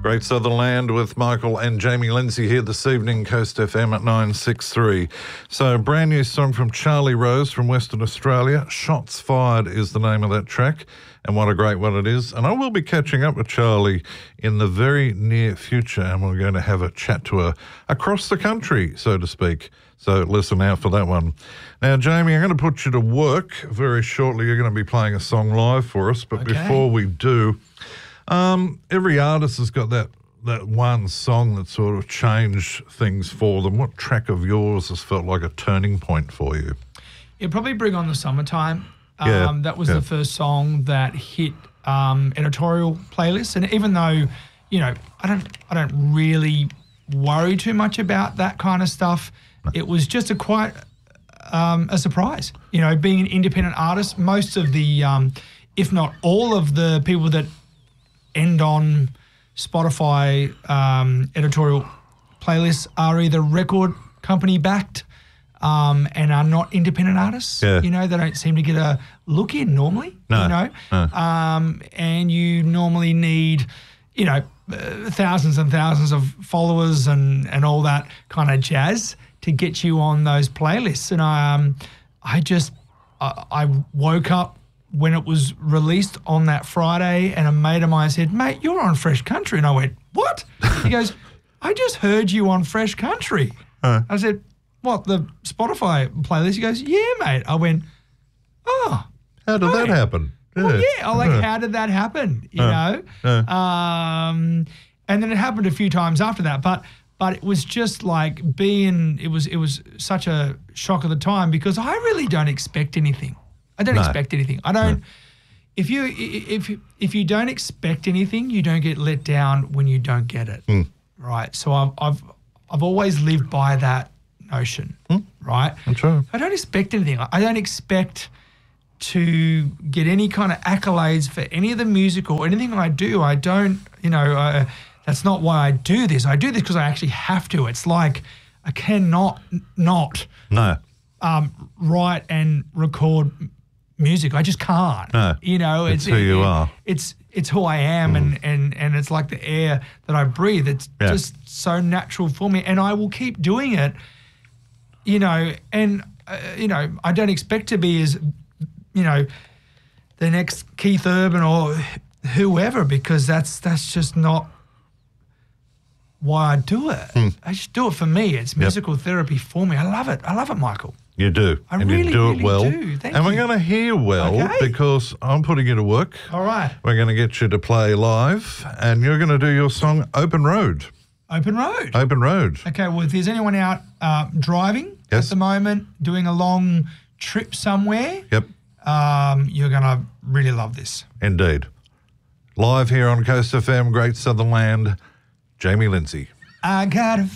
Great Southern Land with Michael and Jamie Lindsay here this evening, Coast FM at 963. So, brand new song from Charlie Rose from Western Australia. Shots Fired is the name of that track, and what a great one it is. And I will be catching up with Charlie in the very near future, and we're going to have a chat to her across the country, so to speak. So listen out for that one. Now, Jamie, I'm going to put you to work very shortly. You're going to be playing a song live for us, but before we do, every artist has got that one song that sort of changed things for them. What track of yours has felt like a turning point for you? It'd probably Bring On the Summertime. That was the first song that hit editorial playlists, and even though, you know, I don't really worry too much about that kind of stuff. It was just quite a surprise. You know, being an independent artist, most of the, if not all of the people that end on Spotify editorial playlists are either record company backed and are not independent artists. Yeah. You know, they don't seem to get a look in normally. No. You know, and you normally need, you know, thousands and thousands of followers and all that kind of jazz to get you on those playlists. And I woke up when it was released on that Friday, and a mate of mine said, "Mate, you're on Fresh Country." And I went, "What?" He goes, "I just heard you on Fresh Country." I said, "What, the Spotify playlist?" He goes, "Yeah, mate." I went, "Oh. How did that happen?" Well, how did that happen, you know? And then it happened a few times after that, but it was just like it was such a shock at the time, because I really don't expect anything. I don't expect anything. I don't. If you don't expect anything, you don't get let down when you don't get it, right? So I've always lived by that notion, right? That's right. I don't expect anything. I don't expect to get any kind of accolades for any of the music or anything I do. I don't, you know, that's not why I do this. I do this because I actually have to. It's like I cannot not write and record music. I just can't. No, you know, it's who you are. It's who I am, and it's like the air that I breathe. It's just so natural for me, and I will keep doing it. You know, and you know, I don't expect to be as, you know, the next Keith Urban or whoever, because that's just not why I do it. I just do it for me. It's musical therapy for me. I love it. I love it, Michael. You do. I and really, you do really it well. do. Thank and you. we're going to hear well because I'm putting you to work. All right. We're going to get you to play live, and you're going to do your song Open Road. Open Road. Open Road. Okay, well, if there's anyone out driving at the moment, doing a long trip somewhere, you're going to really love this. Indeed. Live here on Coast FM, Great Southern Land, Jamie Lindsay. I got a